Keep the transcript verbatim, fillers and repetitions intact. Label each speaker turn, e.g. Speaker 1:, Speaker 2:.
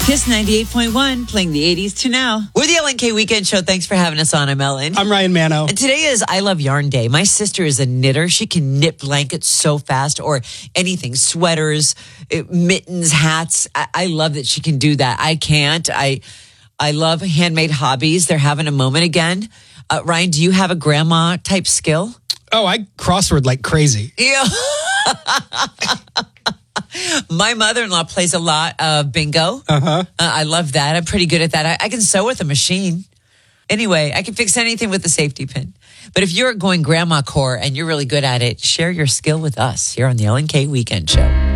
Speaker 1: Kiss ninety-eight point one, playing the eighties to now.
Speaker 2: We're the L N K Weekend Show. Thanks for having us on. I'm Ellen.
Speaker 3: I'm Ryan Mano.
Speaker 2: And today is I Love Yarn Day. My sister is a knitter. She can knit blankets so fast, or anything, sweaters, mittens, hats. I, I love that she can do that. I can't. I I love handmade hobbies. They're having a moment again. Uh, Ryan, do you have a grandma type skill?
Speaker 3: Oh, I crossword like crazy.
Speaker 2: Yeah. My mother-in-law plays a lot of bingo.
Speaker 3: Uh-huh.
Speaker 2: Uh, I love that. I'm pretty good at that. I, I can sew with a machine. Anyway, I can fix anything with a safety pin. But if you're going grandma core and you're really good at it, share your skill with us here on the L N K Weekend Show.